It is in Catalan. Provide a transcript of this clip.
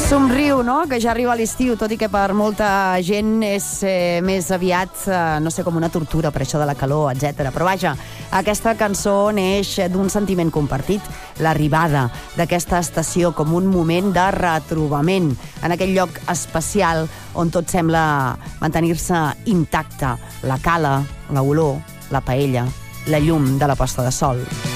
Somriu, no?, que ja arriba l'estiu, tot i que per molta gent és més aviat, no sé, com una tortura per això de la calor, etc. Però vaja, aquesta cançó neix d'un sentiment compartit, l'arribada d'aquesta estació com un moment de retrobament en aquell lloc especial on tot sembla mantenir-se intacte, la cala, l'olor, la paella, la llum de la posta de sol.